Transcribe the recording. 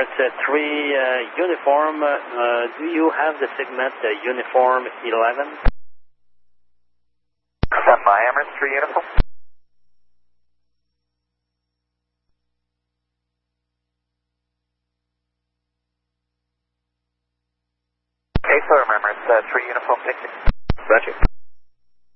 Emirates 3 uniform, do you have the segment uniform 11? Standby, Emirates 3 uniform. Okay, so Emirates 3 uniform 60. Roger.